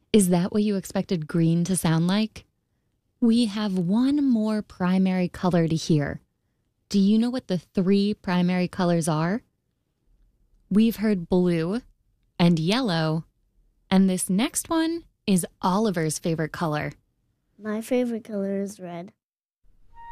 Is that what you expected green to sound like? We have one more primary color to hear. Do you know what the three primary colors are? We've heard blue and yellow, and this next one is Oliver's favorite color. My favorite color is red.